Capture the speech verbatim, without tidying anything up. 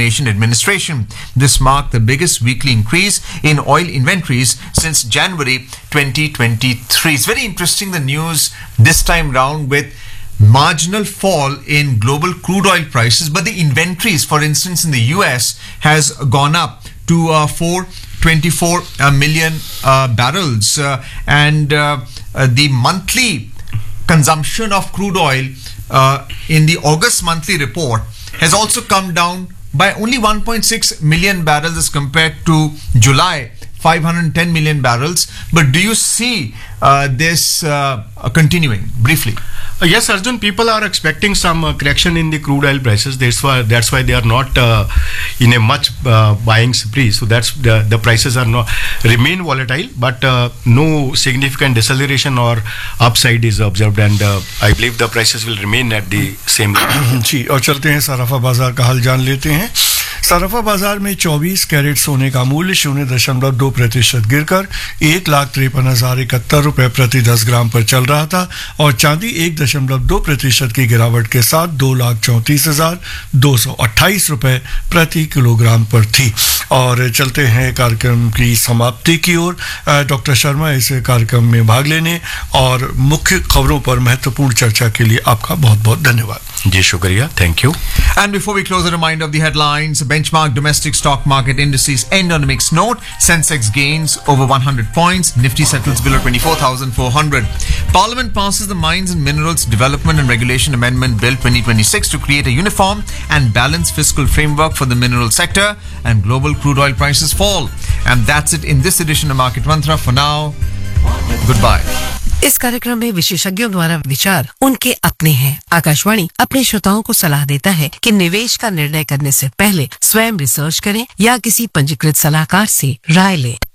Information Administration. This marked the biggest weekly increase in oil inventories since January twenty twenty-three. It's very interesting, the news this time round, with marginal fall in global crude oil prices, but the inventories, for instance, in the U S has gone up to uh, four hundred twenty-four uh, million uh, barrels, uh, and uh, uh, the monthly consumption of crude oil uh, in the August monthly report has also come down by only one point six million barrels as compared to July, five hundred ten million barrels. But do you see uh, this uh, continuing? Briefly. Uh, yes, Arjun, people are expecting some uh, correction in the crude oil prices. That's why that's why they are not uh, in a much uh, buying spree. So that's the, the prices are not remain volatile, but uh, no significant deceleration or upside is observed, and uh, I believe the prices will remain at the same level. जी, और चलते हैं सराफा बाजार का हाल जान लेते हैं। सराफा बाजार में चौबीस कैरेट सोने का मूल्य शून्य दशमलव दो प्रतिशत गिरकर एक लाख तिरपन हजार इकहत्तर रुपए प्रति दस ग्राम पर चल रहा था, और चांदी एक दशमलव दो प्रतिशत की गिरावट के साथ दो लाख चौंतीस हजार दो सौ अट्ठाईस रुपए प्रति किलोग्राम पर थी। और चलते हैं कार्यक्रम की समाप्ति की ओर। डॉक्टर शर्मा, इस कार्यक्रम में भाग लेने और मुख्य खबरों पर महत्वपूर्ण चर्चा के लिए आपका बहुत बहुत धन्यवाद। जी शुक्रिया, thank you. And before we close, a reminder of the headlines. Benchmark domestic stock market indices end on a mixed note. Sensex gains over one hundred points. Nifty settles below twenty-four thousand four hundred. Parliament passes the Mines and Minerals Development and Regulation Amendment Bill twenty twenty-six to create a uniform and balanced fiscal framework for the mineral sector, and global crude oil prices fall. And that's it in this edition of Market Mantra. For now, goodbye. इस कार्यक्रम में विशेषज्ञों द्वारा विचार उनके अपने हैं। आकाशवाणी अपने श्रोताओं को सलाह देता है कि निवेश का निर्णय करने से पहले स्वयं रिसर्च करें या किसी पंजीकृत सलाहकार से राय लें।